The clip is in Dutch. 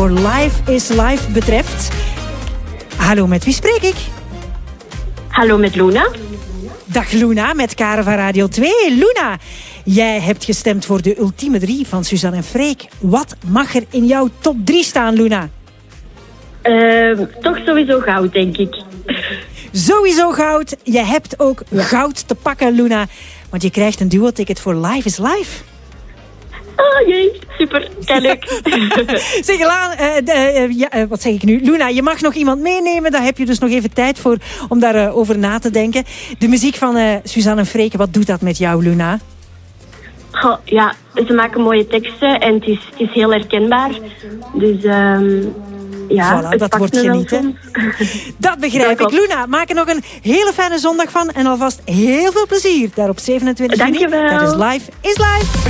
voor Life is Life betreft. Hallo, met wie spreek ik? Hallo, met Luna. Dag Luna, met Karen van Radio 2. Luna, jij hebt gestemd voor de ultieme 3 van Suzanne en Freek. Wat mag er in jouw top 3 staan, Luna? Toch sowieso goud, denk ik. Sowieso goud. Je hebt ook goud te pakken, Luna. Want je krijgt een duo-ticket voor Life is Life. Oh jee, super, leuk. Zeg, wat zeg ik nu? Luna, je mag nog iemand meenemen. Daar heb je dus nog even tijd voor om daarover over na te denken. De muziek van Suzanne en Freek, wat doet dat met jou, Luna? Oh, ja, ze maken mooie teksten en het is heel herkenbaar. Dus ja, voilà, dat wordt genieten. Dat begrijp ik. Luna, maak er nog een hele fijne zondag van. En alvast heel veel plezier daar op 27 juni. Dankjewel. Dat is Life is Life.